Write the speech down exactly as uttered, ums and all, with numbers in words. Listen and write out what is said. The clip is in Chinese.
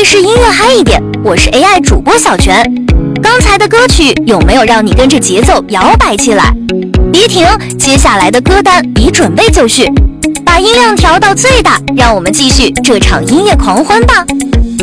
事音乐嗨一点，我是 A I 主播小泉。刚才的歌曲有没有让你跟着节奏摇摆起来？别停，接下来的歌单已准备就绪，把音量调到最大，让我们继续这场音乐狂欢吧。